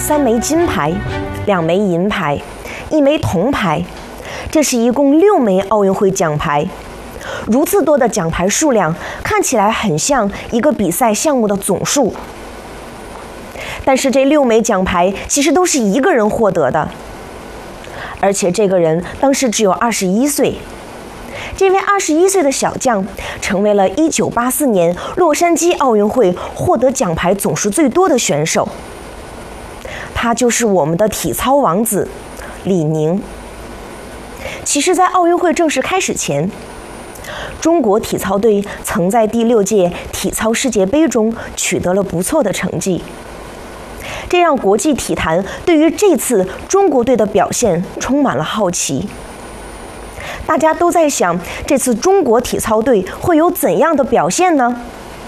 3枚金牌、2枚银牌、1枚铜牌，这是一共6枚奥运会奖牌。如此多的奖牌数量，看起来很像一个比赛项目的总数。但是这6枚奖牌其实都是一个人获得的，而且这个人当时只有21岁。这位21岁的小将成为了1984年洛杉矶奥运会获得奖牌总数最多的选手。他就是我们的体操王子李宁。其实，在奥运会正式开始前，中国体操队曾在第6届体操世界杯中取得了不错的成绩，这让国际体坛对于这次中国队的表现充满了好奇。大家都在想，这次中国体操队会有怎样的表现呢？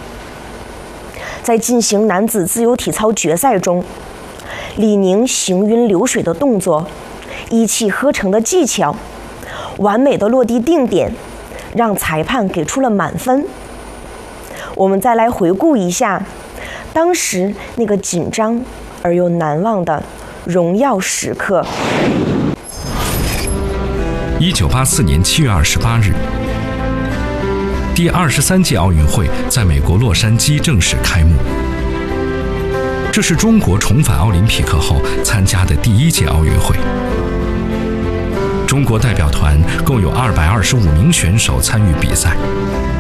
在进行男子自由体操决赛中，李宁行云流水的动作、一气呵成的技巧、完美的落地定点，让裁判给出了满分。我们再来回顾一下当时那个紧张而又难忘的荣耀时刻。 1984年7月28日，第23届奥运会在美国洛杉矶正式开幕。这是中国重返奥林匹克后参加的第1届奥运会。中国代表团共有225名选手参与比赛，